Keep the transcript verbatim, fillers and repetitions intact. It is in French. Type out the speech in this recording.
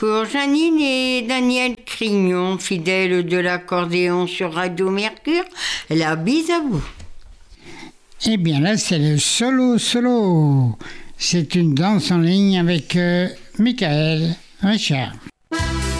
Pour Janine et Daniel Crignon, fidèles de l'accordéon sur Radio Mercure, la bise à vous. Eh bien là, c'est le solo solo. C'est une danse en ligne avec euh, Michael Richard.